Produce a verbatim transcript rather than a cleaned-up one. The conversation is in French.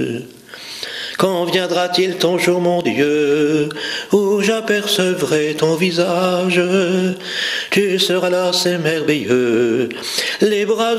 Quand viendra-t-il ton jour, mon Dieu, où j'apercevrai ton visage? Tu seras là, c'est merveilleux, les bras